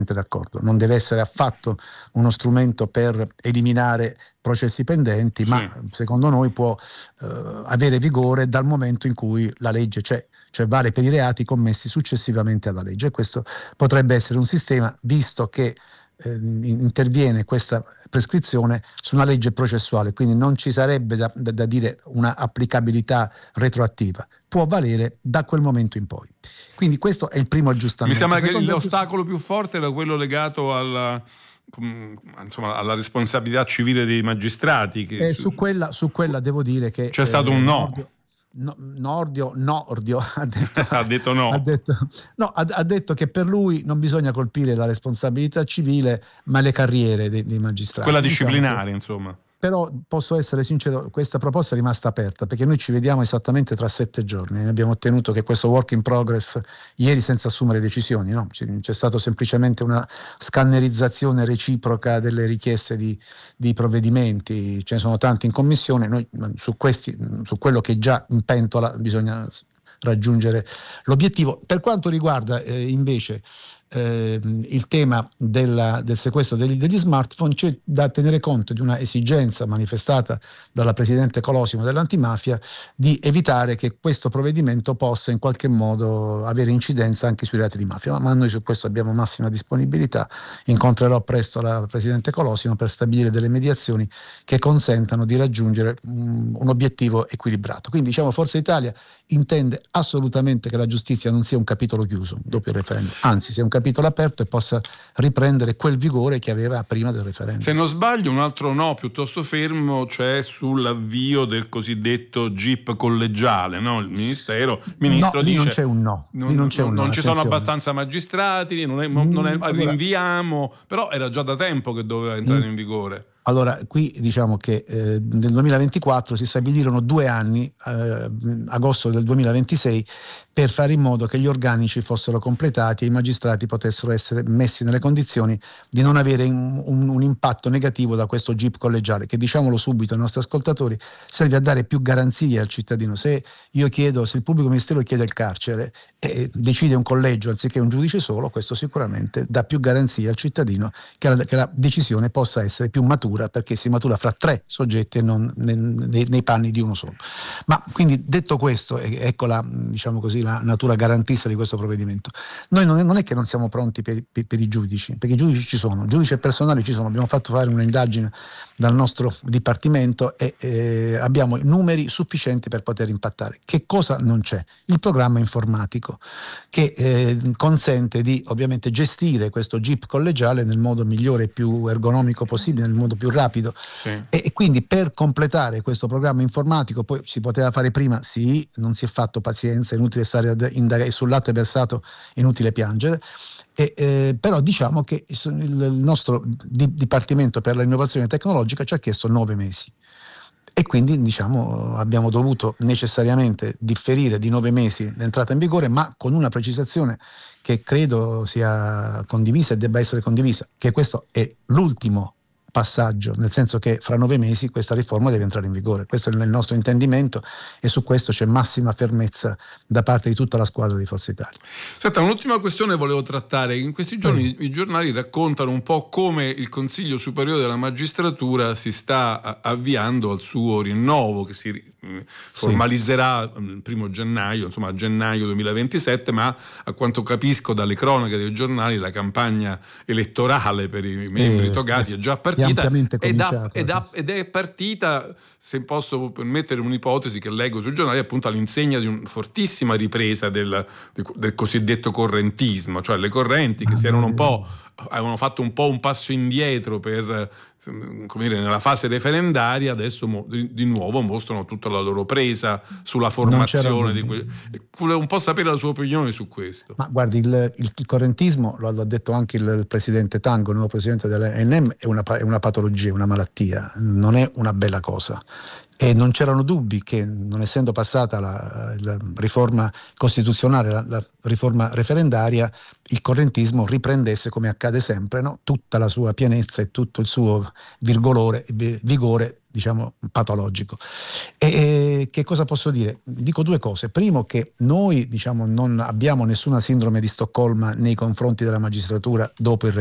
d'accordo, non deve essere affatto uno strumento per eliminare processi pendenti, ma secondo noi può avere vigore dal momento in cui la legge c'è, cioè vale per i reati commessi successivamente alla legge, e questo potrebbe essere un sistema, visto che interviene questa prescrizione su una legge processuale, quindi non ci sarebbe da dire una applicabilità retroattiva, può valere da quel momento in poi. Quindi questo è il primo aggiustamento. Mi sembra che l'ostacolo più forte era quello legato alla responsabilità civile dei magistrati. Su quella devo dire che c'è stato un no. Nordio ha detto no. Ha detto che per lui non bisogna colpire la responsabilità civile, ma le carriere dei magistrati. Quella disciplinare, insomma. Però posso essere sincero, questa proposta è rimasta aperta, perché noi ci vediamo esattamente tra 7 giorni. Abbiamo ottenuto che questo work in progress ieri senza assumere decisioni, no? C'è stato semplicemente una scannerizzazione reciproca delle richieste di provvedimenti, ce ne sono tanti in commissione, noi su quello che è già in pentola bisogna raggiungere l'obiettivo. Per quanto riguarda invece il tema del sequestro degli smartphone, c'è da tenere conto di una esigenza manifestata dalla Presidente Colosimo dell'Antimafia di evitare che questo provvedimento possa in qualche modo avere incidenza anche sui reati di mafia, ma noi su questo abbiamo massima disponibilità. Incontrerò presto la Presidente Colosimo per stabilire delle mediazioni che consentano di raggiungere un obiettivo equilibrato. Quindi Forza Italia intende assolutamente che la giustizia non sia un capitolo chiuso dopo il referendum, anzi sia un capitolo aperto e possa riprendere quel vigore che aveva prima del referendum. Se non sbaglio, un altro no piuttosto fermo c'è sull'avvio del cosiddetto GIP collegiale, no? Il ministro dice non c'è un no, non ci sono abbastanza magistrati, rinviamo, però era già da tempo che doveva entrare in vigore. Allora, qui diciamo che nel 2024 si stabilirono 2 anni, agosto del 2026, per fare in modo che gli organici fossero completati e i magistrati potessero essere messi nelle condizioni di non avere un impatto negativo da questo GIP collegiale, che, diciamolo subito ai nostri ascoltatori, serve a dare più garanzie al cittadino. Se il pubblico ministero chiede il carcere e decide un collegio anziché un giudice solo, questo sicuramente dà più garanzie al cittadino che la decisione possa essere più matura, perché si matura fra 3 soggetti e non nei panni di uno solo. Ma quindi, detto questo, ecco la natura garantista di questo provvedimento. Noi non è che non siamo pronti per i giudici, perché i giudici ci sono, giudici e personali ci sono. Abbiamo fatto fare un'indagine dal nostro dipartimento e abbiamo numeri sufficienti per poter impattare. Che cosa non c'è? Il programma informatico che consente di ovviamente gestire questo GIP collegiale nel modo migliore e più ergonomico possibile, nel modo più rapido. Sì. E quindi, per completare questo programma informatico, poi si poteva fare prima, sì, non si è fatto, pazienza, è inutile stare ad indagare, sul latte versato è inutile piangere. Però diciamo che il nostro Dipartimento per l'innovazione tecnologica ci ha chiesto 9 mesi e quindi abbiamo dovuto necessariamente differire di 9 mesi l'entrata in vigore, ma con una precisazione che credo sia condivisa e debba essere condivisa, che questo è l'ultimo passaggio, nel senso che fra 9 mesi questa riforma deve entrare in vigore. Questo è il nostro intendimento e su questo c'è massima fermezza da parte di tutta la squadra di Forza Italia. Senta, un'ultima questione volevo trattare. In questi giorni i giornali raccontano un po' come il Consiglio Superiore della Magistratura si sta avviando al suo rinnovo, che si formalizzerà il 1 gennaio, insomma a gennaio 2027, ma a quanto capisco dalle cronache dei giornali la campagna elettorale per i membri togati è già partita. Ed è partita, se posso permettere un'ipotesi che leggo sui giornali, appunto all'insegna di una fortissima ripresa del cosiddetto correntismo, cioè le correnti che avevano fatto un po' un passo indietro per, come dire, nella fase referendaria, adesso di nuovo mostrano tutta la loro presa sulla formazione volevo un po' sapere la sua opinione su questo. Ma guardi, il correntismo, lo ha detto anche il presidente Tango, il nuovo presidente dell'ANM, è una patologia, una malattia, non è una bella cosa. E non c'erano dubbi che, non essendo passata la riforma costituzionale, la riforma referendaria, il correntismo riprendesse, come accade sempre, no? Tutta la sua pienezza e tutto il suo vigore diciamo patologico. E che cosa posso dire? Dico due cose. Primo, che noi, diciamo, non abbiamo nessuna sindrome di Stoccolma nei confronti della magistratura dopo il